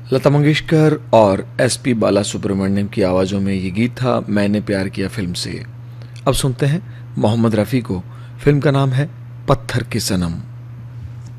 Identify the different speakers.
Speaker 1: लता मंगेशकर और एसपी बालासुब्रमण्यम की आवाजों में ये गीत था मैंने प्यार किया फिल्म से। अब सुनते हैं मोहम्मद रफी को। फिल्म का नाम है पत्थर के सनम।